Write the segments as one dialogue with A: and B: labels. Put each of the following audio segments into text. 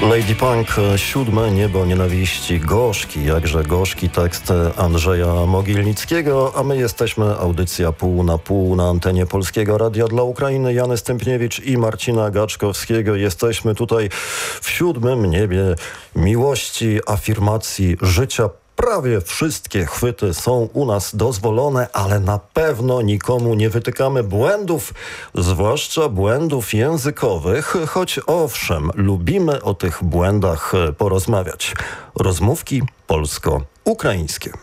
A: Lady Punk, Siódme niebo nienawiści. Gorzki, jakże gorzki tekst Andrzeja Mogilnickiego, a my jesteśmy audycja pół na antenie Polskiego Radia dla Ukrainy. Jany Stępniewicz i Marcina Gaczkowskiego. Jesteśmy tutaj w siódmym niebie miłości, afirmacji, życia. Prawie wszystkie chwyty są u nas dozwolone, ale na pewno nikomu nie wytykamy błędów, zwłaszcza błędów językowych, choć owszem, lubimy o tych błędach porozmawiać. Rozmówki polsko-українські.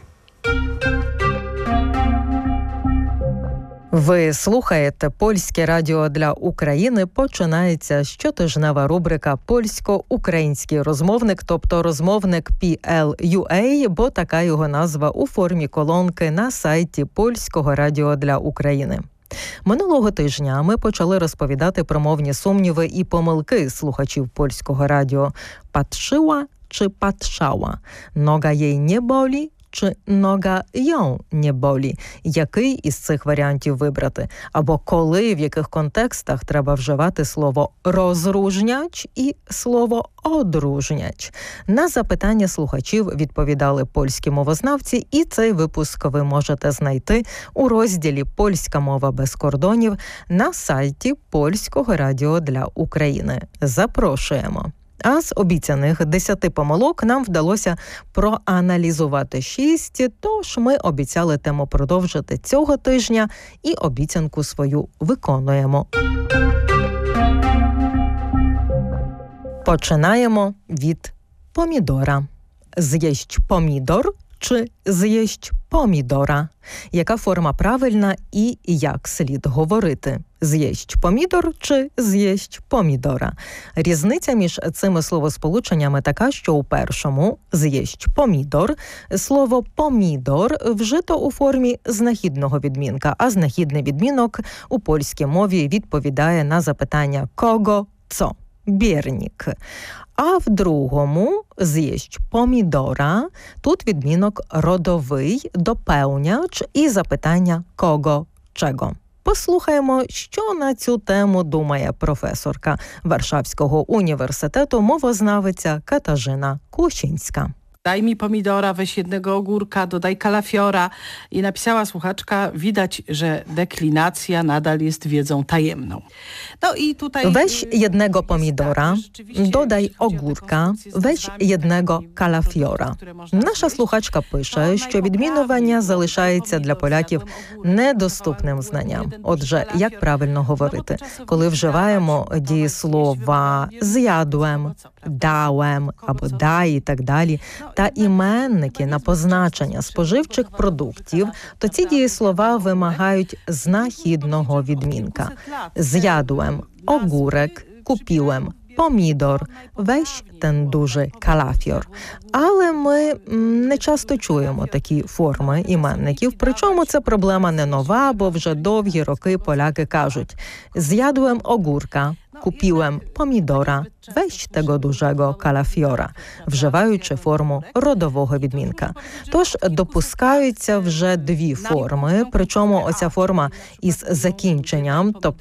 B: Ви слухаєте Польське радіо для України. Починається щотижнева рубрика «Польсько-український розмовник», тобто розмовник PL.UA, бо така його назва у формі колонки на сайті Польського радіо для України. Минулого тижня ми почали розповідати про мовні сумніви і помилки слухачів Польського радіо. Патрzyła чи патрzyła? Нога їй не болі? Чи нога ją не болі? Який із цих варіантів вибрати? Або коли, в яких контекстах треба вживати слово «розружняч» і слово «одружняч»? На запитання слухачів відповідали польські мовознавці, і цей випуск ви можете знайти у розділі «Польська мова без кордонів» на сайті Польського радіо для України. Запрошуємо! А з обіцяних 10 помилок нам вдалося проаналізувати 6, тож ми обіцяли тему продовжити цього тижня і обіцянку свою виконуємо. Починаємо від помідора. З'їсть помідор чи з'їсть помідора? Яка форма правильна і як слід говорити? З'їсть помідор чи з'їсть помідора? Різниця між цими словосполученнями така, що у першому «з'їсть помідор» слово «помідор» вжито у формі знахідного відмінка, а знахідний відмінок у польській мові відповідає на запитання «кого», «co». Бєрнік. А в другому «з'їсть помідора» тут відмінок родовий, доповняч і запитання «кого», «чего». Послухаємо, що на цю тему думає професорка Warszawskiego університету, мовознавиця Katarzyna Kłosińska.
C: Daj mi pomidora, weź jednego ogórka, dodaj kalafiora. I napisała słuchaczka, widać, że deklinacja nadal jest wiedzą tajemną. No i tutaj...
B: Weź jednego pomidora, dodaj ogórka, weź jednego kalafiora. Наша слухачка пише, що відмінювання залишається для поляків недоступним знанням. Отже, як правильно говорити? Коли вживаємо дієслова «з'ядłem», «дałem» або «дай» і так далі, та іменники на позначення споживчих продуктів, то ці дієслова вимагають знахідного відмінка. З'ядłem огурek, kupiłem помідор, weź ten duży kalafior. Але ми не часто чуємо такі форми іменників, причому це проблема не нова, бо вже довгі роки поляки кажуть «zjadłem ogórka», «kupiłem pomidora», «weź tego dużego kalafiora», вживаючи форму родового відмінка. Тож допускаються вже дві форми, причому оця форма із закінченням, тобто